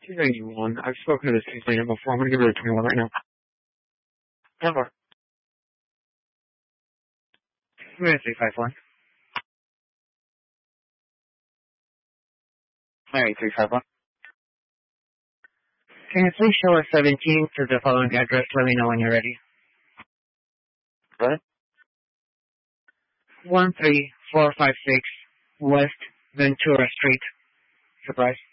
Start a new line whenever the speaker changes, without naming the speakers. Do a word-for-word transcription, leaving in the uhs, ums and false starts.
two ninety-one. I've spoken to this case later before. I'm going to give her a twenty-one right now. Number. three five one. Alright, three five one. Can you please show us seventeen to the following address? Let me know when you're ready. What? one three four five six West Ventura Street. Surprise.